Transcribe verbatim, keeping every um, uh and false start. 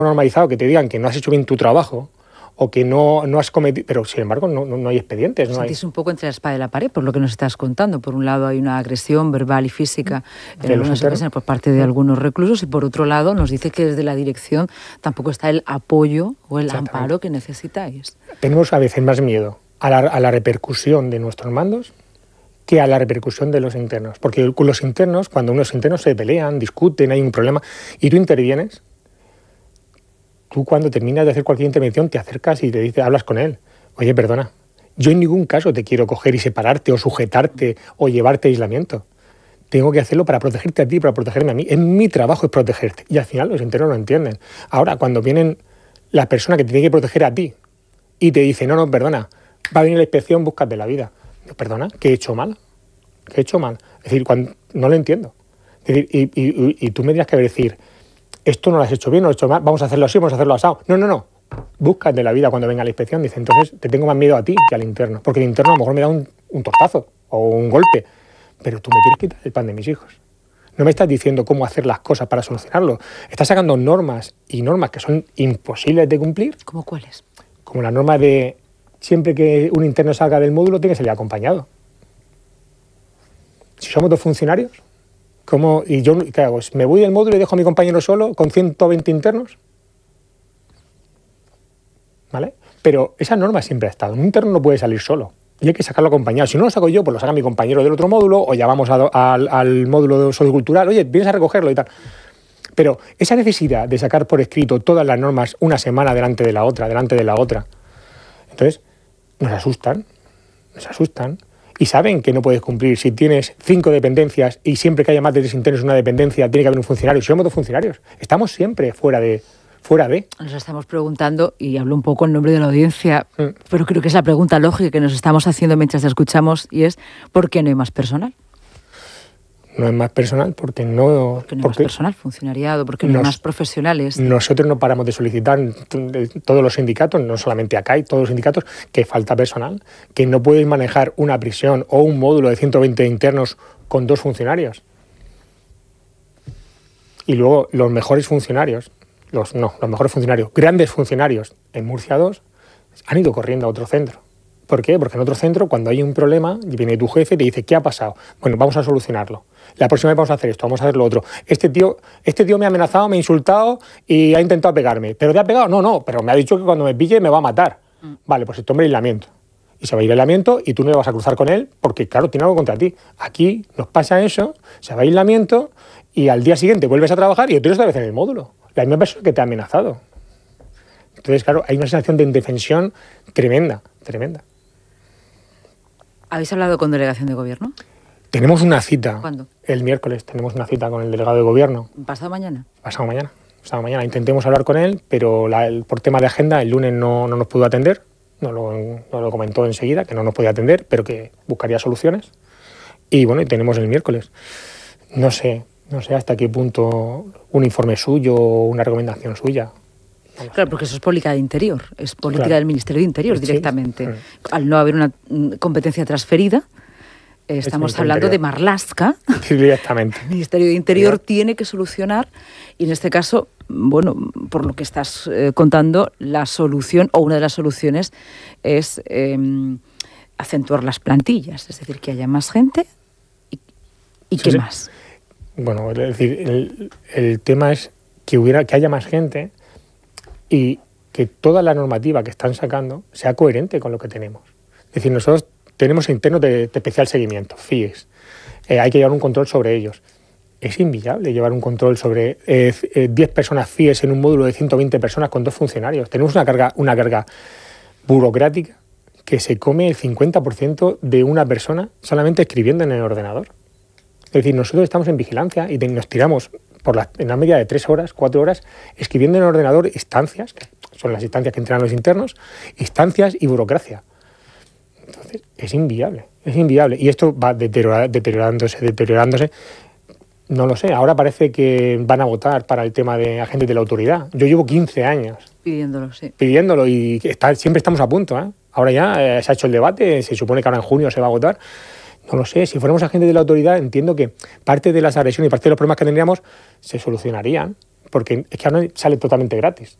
normalizado que te digan que no has hecho bien tu trabajo o que no, no has cometido... Pero, sin embargo, no, no, no hay expedientes. No Sentís hay... un poco entre la espada y la pared, por lo que nos estás contando. Por un lado hay una agresión verbal y física en de algunas ocasiones por parte de algunos reclusos, y por otro lado nos dice que desde la dirección tampoco está el apoyo o el amparo que necesitáis. Tenemos a veces más miedo a la, a la repercusión de nuestros mandos que a la repercusión de los internos. Porque con los internos, cuando unos internos se pelean, discuten, hay un problema, y tú intervienes, tú cuando terminas de hacer cualquier intervención te acercas y te dices, hablas con él. Oye, perdona, yo en ningún caso te quiero coger y separarte o sujetarte o llevarte a aislamiento. Tengo que hacerlo para protegerte a ti, para protegerme a mí. En mi trabajo es protegerte. Y al final los internos lo entienden. Ahora, cuando vienen la persona que te tiene que proteger a ti y te dice, no, no, perdona, va a venir la inspección, búscate la vida. Perdona, ¿qué he hecho mal? ¿Qué he hecho mal? Es decir, cuando, no lo entiendo. Es decir, y, y, y tú me tienes que decir, esto no lo has hecho bien, no lo has hecho mal, vamos a hacerlo así, vamos a hacerlo asado. No, no, no. Búscate la vida cuando venga la inspección. Dice, entonces te tengo más miedo a ti que al interno. Porque el interno a lo mejor me da un, un tortazo o un golpe. Pero tú me quieres quitar el pan de mis hijos. No me estás diciendo cómo hacer las cosas para solucionarlo. Estás sacando normas y normas que son imposibles de cumplir. ¿Cómo cuáles? Como la norma de siempre que un interno salga del módulo tiene que salir acompañado. Si somos dos funcionarios, ¿cómo? Y yo, ¿qué hago? ¿Me voy del módulo y dejo a mi compañero solo con ciento veinte internos? ¿Vale? Pero esa norma siempre ha estado. Un interno no puede salir solo. Y hay que sacarlo acompañado. Si no lo saco yo, pues lo saca mi compañero del otro módulo o llamamos a, a, al módulo sociocultural. Oye, vienes a recogerlo y tal. Pero esa necesidad de sacar por escrito todas las normas una semana delante de la otra, delante de la otra, entonces nos asustan, nos asustan. Y saben que no puedes cumplir. Si tienes cinco dependencias y siempre que haya más de tres internos en una dependencia, tiene que haber un funcionario. Si somos dos funcionarios, estamos siempre fuera de... Fuera de. Nos estamos preguntando, y hablo un poco en nombre de la audiencia, mm. pero creo que es la pregunta lógica que nos estamos haciendo mientras te escuchamos, y es, ¿por qué no hay más personal? No hay más personal porque no... Porque no hay porque más personal, funcionariado, porque no nos, hay más profesionales. Nosotros no paramos de solicitar, todos los sindicatos, no solamente acá, hay todos los sindicatos, que falta personal, que no pueden manejar una prisión o un módulo de ciento veinte internos con dos funcionarios. Y luego los mejores funcionarios, los no, los mejores funcionarios, grandes funcionarios en Murcia dos, han ido corriendo a otro centro. ¿Por qué? Porque en otro centro, cuando hay un problema, viene tu jefe y te dice, ¿qué ha pasado? Bueno, vamos a solucionarlo. La próxima vez vamos a hacer esto, vamos a hacer lo otro. Este tío, este tío me ha amenazado, me ha insultado y ha intentado pegarme. ¿Pero te ha pegado? No, no, pero me ha dicho que cuando me pille me va a matar. Mm. Vale, pues este hombre aislamiento. Y se va a ir a aislamiento y tú no le vas a cruzar con él porque, claro, tiene algo contra ti. Aquí nos pasa eso, se va a aislamiento y al día siguiente vuelves a trabajar y otro otra vez en el módulo. La misma persona que te ha amenazado. Entonces, claro, hay una sensación de indefensión tremenda, tremenda. ¿Habéis hablado con delegación de gobierno? Tenemos una cita. ¿Cuándo? El miércoles tenemos una cita con el delegado de gobierno. ¿Pasado mañana? Pasado mañana. Pasado mañana. Intentemos hablar con él, pero la, el, por tema de agenda el lunes no, no nos pudo atender. Nos lo, nos lo comentó enseguida, que no nos podía atender, pero que buscaría soluciones. Y bueno, y tenemos el miércoles. No sé, no sé hasta qué punto un informe suyo o una recomendación suya. Claro, porque eso es política de Interior, es política claro. del Ministerio de Interior sí, directamente. Sí. Al no haber una competencia transferida, eh, estamos hablando interior. de Marlaska. Sí, directamente. El Ministerio de Interior sí. tiene que solucionar, y en este caso, bueno, por lo que estás eh, contando, la solución, o una de las soluciones, es eh, acentuar las plantillas, es decir, que haya más gente y, y sí, ¿qué sí. más? Bueno, es decir, el, el tema es que, hubiera, que haya más gente y que toda la normativa que están sacando sea coherente con lo que tenemos. Es decir, nosotros tenemos internos de, de especial seguimiento, F I E S. Eh, hay que llevar un control sobre ellos. Es inviable llevar un control sobre eh, eh, diez personas F I E S en un módulo de ciento veinte personas con dos funcionarios. Tenemos una carga, una carga burocrática que se come el cincuenta por ciento de una persona solamente escribiendo en el ordenador. Es decir, nosotros estamos en vigilancia y te, nos tiramos por la, en una media de tres horas, cuatro horas, escribiendo en el ordenador instancias, que son las instancias que entrenan los internos, instancias y burocracia. Entonces, es inviable, es inviable. Y esto va deteriora, deteriorándose, deteriorándose. No lo sé, ahora parece que van a votar para el tema de agentes de la autoridad. Yo llevo quince años pidiéndolo, sí. Pidiéndolo y está, siempre estamos a punto, ¿eh? Ahora ya eh, se ha hecho el debate, se supone que ahora en junio se va a votar. No lo sé, si fuéramos agentes de la autoridad entiendo que parte de las agresiones y parte de los problemas que tendríamos se solucionarían, porque es que ahora sale totalmente gratis.